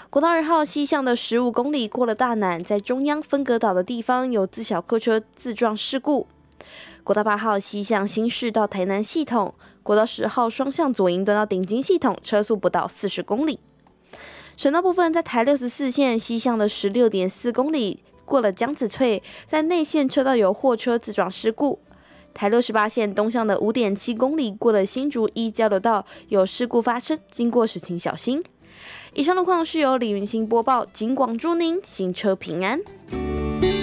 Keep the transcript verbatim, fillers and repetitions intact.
国道二号西向的十五公里过了大南，在中央分隔岛的地方有自小客车自撞事故。国道八号西向新市到台南系统，国道十号双向左营段到顶金系统，车速不到四十公里。省道部分，在台六十四线西向的十六点四公里过了江子翠，在内线车道有货车自撞事故。台六十八线东向的五点七公里过了新竹一交流道，有事故发生，经过时请小心。以上路况是由李云欣播报，警广祝您行车平安。